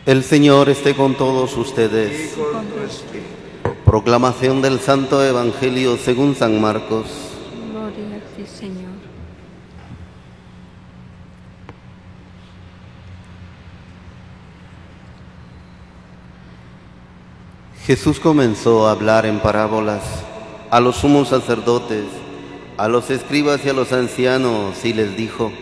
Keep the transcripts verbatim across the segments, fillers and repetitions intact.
El Señor esté con todos ustedes. Y con tu espíritu. Proclamación del Santo Evangelio según San Marcos. Gloria a ti, Señor. Jesús comenzó a hablar en parábolas a los sumos sacerdotes, a los escribas y a los ancianos, y les dijo: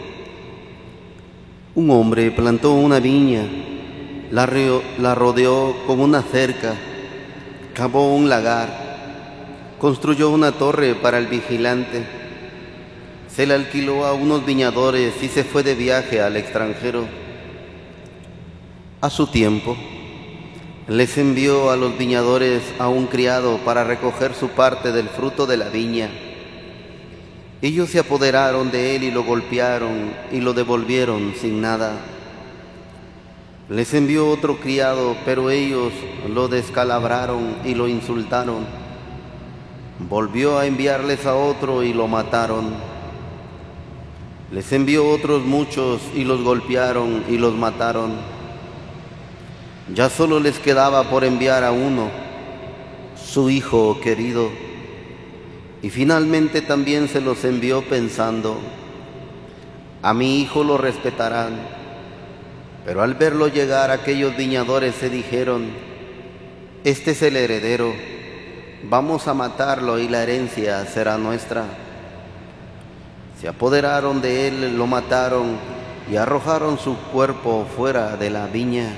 Un hombre plantó una viña, la, reo, la rodeó con una cerca, cavó un lagar, construyó una torre para el vigilante, se la alquiló a unos viñadores y se fue de viaje al extranjero. A su tiempo, les envió a los viñadores a un criado para recoger su parte del fruto de la viña. Ellos se apoderaron de él y lo golpearon y lo devolvieron sin nada. Les envió otro criado, pero ellos lo descalabraron y lo insultaron. Volvió a enviarles a otro y lo mataron. Les envió otros muchos y los golpearon y los mataron. Ya solo les quedaba por enviar a uno, su hijo querido, y finalmente también se los envió pensando: a mi hijo lo respetarán. Pero al verlo llegar, aquellos viñadores se dijeron: este es el heredero, vamos a matarlo y la herencia será nuestra. Se apoderaron de él, lo mataron y arrojaron su cuerpo fuera de la viña.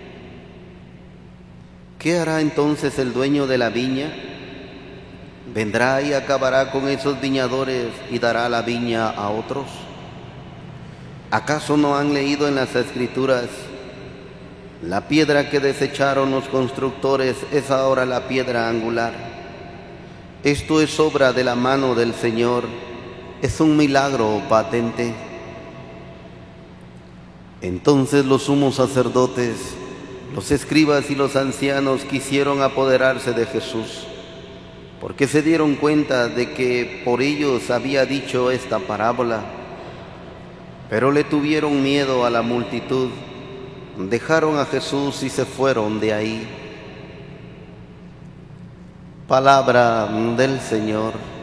¿Qué hará entonces el dueño de la viña? ¿Vendrá y acabará con esos viñadores y dará la viña a otros? ¿Acaso no han leído en las Escrituras: la piedra que desecharon los constructores es ahora la piedra angular? Esto es obra de la mano del Señor, es un milagro patente. Entonces los sumos sacerdotes, los escribas y los ancianos quisieron apoderarse de Jesús, porque se dieron cuenta de que por ellos había dicho esta parábola. Pero le tuvieron miedo a la multitud, dejaron a Jesús y se fueron de ahí. Palabra del Señor.